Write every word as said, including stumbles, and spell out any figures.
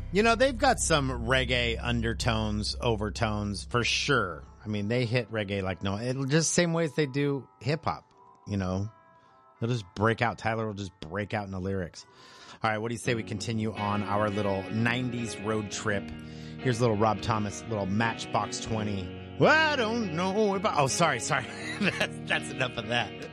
You know, they've got some reggae undertones, overtones for sure. I mean, they hit reggae like no, it'll just same way as they do hip hop. You know, they'll just break out. Tyler will just break out in the lyrics. All right, what do you say we continue on our little nineties road trip? Here's a little Rob Thomas, little Matchbox twenty. Well, I don't know if I... Oh, sorry, sorry. that's, that's enough of that.